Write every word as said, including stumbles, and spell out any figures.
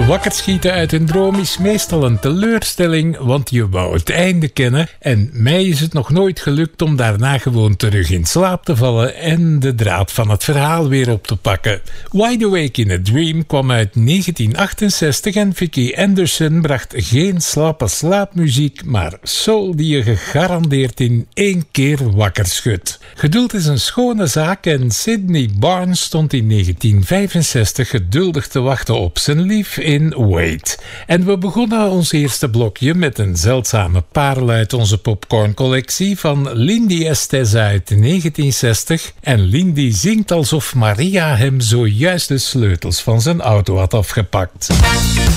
Wakker schieten uit een droom is meestal een teleurstelling, want je wou het einde kennen. En mij is het nog nooit gelukt om daarna gewoon terug in slaap te vallen en de draad van het verhaal weer op te pakken. Wide Awake in a Dream kwam uit negentien achtenzestig en Vicky Anderson bracht geen slappe slaapmuziek, maar soul die je gegarandeerd in één keer wakker schudt. Geduld is een schone zaak en Sydney Barnes stond in negentien vijfenzestig geduldig te wachten op zijn lief in Wait. En we begonnen ons eerste blokje met een zeldzame parel uit onze popcorncollectie van Lindy Estes uit negentien zestig. En Lindy zingt alsof Maria hem zojuist de sleutels van zijn auto had afgepakt.